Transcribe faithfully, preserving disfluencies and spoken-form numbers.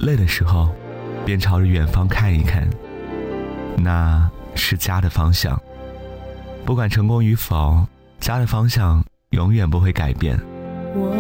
累的时候便朝着远方看一看，那是家的方向。不管成功与否，家的方向永远不会改变。 我